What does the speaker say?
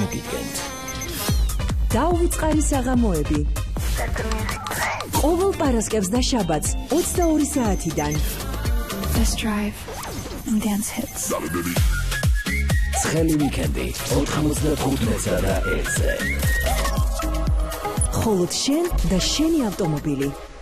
მოგიდგენთ. დაუვიწყარი საღამოები. ყოველ პარასკევს და შაბათს 22 საათიდან. Let's drive and dance hits. ცხელი ვიკენდი 95-ზე და 1-ზე. მხოლოდ შენ და შენი ავტომობილი.